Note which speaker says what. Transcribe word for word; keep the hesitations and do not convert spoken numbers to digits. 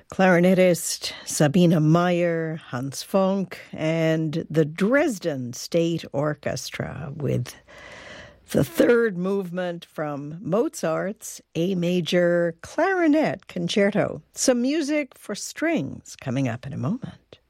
Speaker 1: clarinetist Sabine Meyer, Hans Funk, and the Dresden State Orchestra with the third movement from Mozart's A Major Clarinet Concerto. Some music for strings coming up in a moment.